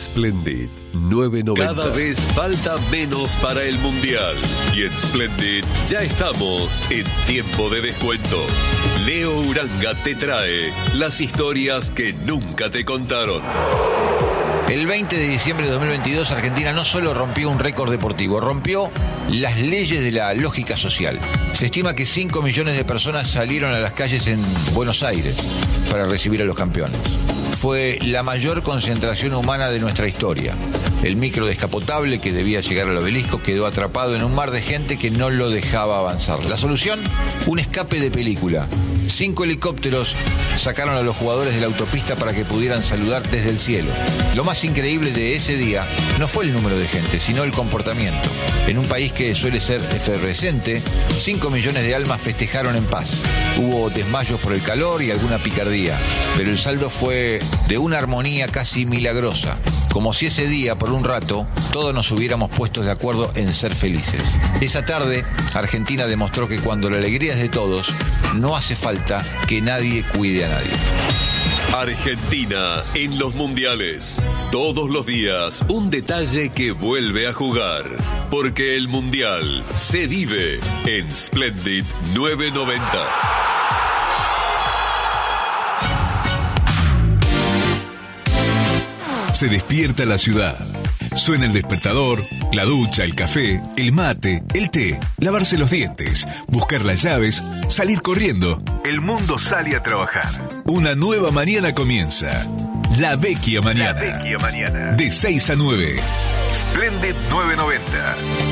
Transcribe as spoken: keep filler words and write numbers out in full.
Splendid nueve noventa. Cada vez falta menos para el Mundial. Y en Splendid ya estamos en tiempo de descuento. Leo Uranga te trae las historias que nunca te contaron. El veinte de diciembre de dos mil veintidós, Argentina no solo rompió un récord deportivo, rompió las leyes de la lógica social. Se estima que cinco millones de personas salieron a las calles en Buenos Aires para recibir a los campeones. Fue la mayor concentración humana de nuestra historia. El micro descapotable que debía llegar al obelisco quedó atrapado en un mar de gente que no lo dejaba avanzar. La solución, un escape de película. Cinco helicópteros sacaron a los jugadores de la autopista para que pudieran saludar desde el cielo. Lo más increíble de ese día no fue el número de gente, sino el comportamiento. En un país que suele ser efervescente, cinco millones de almas festejaron en paz. Hubo desmayos por el calor y alguna picardía, pero el saldo fue de una armonía casi milagrosa, como si ese día, por un rato, todos nos hubiéramos puesto de acuerdo en ser felices. Esa tarde, Argentina demostró que cuando la alegría es de todos, no hace falta que nadie cuide a nadie. Argentina en los mundiales. Todos los días un detalle que vuelve a jugar. Porque el mundial se vive en Splendid nueve noventa. Se despierta la ciudad. Suena el despertador, la ducha, el café, el mate, el té, lavarse los dientes, buscar las llaves, salir corriendo. El mundo sale a trabajar. Una nueva mañana comienza. La Vecchia Mañana. La Vecchia Mañana. De seis a nueve. Splendid nueve noventa.